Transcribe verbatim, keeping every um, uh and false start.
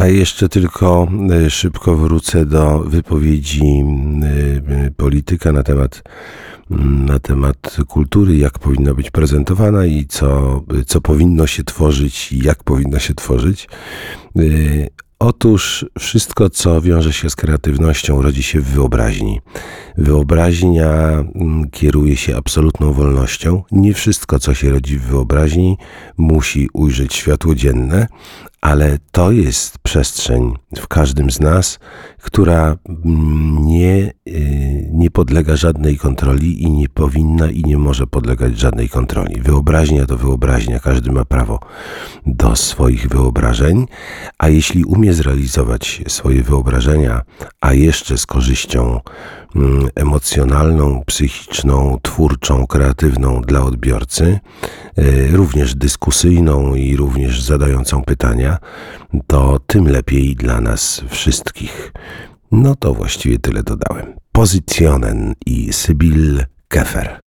A jeszcze tylko y, szybko wrócę do wypowiedzi y, y, polityka na temat, na temat kultury, jak powinna być prezentowana i co, co powinno się tworzyć i jak powinno się tworzyć. Y, Otóż wszystko, co wiąże się z kreatywnością, rodzi się w wyobraźni. Wyobraźnia mm, kieruje się absolutną wolnością. Nie wszystko, co się rodzi w wyobraźni, musi ujrzeć światło dzienne, ale to jest przestrzeń w każdym z nas, która mm, nie, y, nie podlega żadnej kontroli i nie powinna i nie może podlegać żadnej kontroli. Wyobraźnia to wyobraźnia, każdy ma prawo do swoich wyobrażeń, a jeśli umie zrealizować swoje wyobrażenia, a jeszcze z korzyścią mm, emocjonalną, psychiczną, twórczą, kreatywną dla odbiorcy, y, również dyskusyjną i również zadającą pytania, to tym lepiej dla nas wszystkich. No to właściwie tyle dodałem. Positionen i Sybil Kefer.